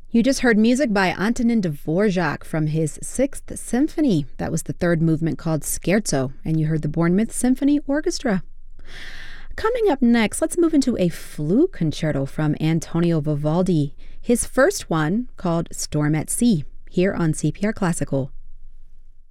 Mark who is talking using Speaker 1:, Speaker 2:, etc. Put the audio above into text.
Speaker 1: You just heard music by Antonin Dvorak from his Sixth Symphony. That was the third movement called Scherzo, and you heard the Bournemouth Symphony Orchestra. Coming up next, let's move into a flute concerto from Antonio Vivaldi, his first one called Storm at Sea, here on CPR Classical.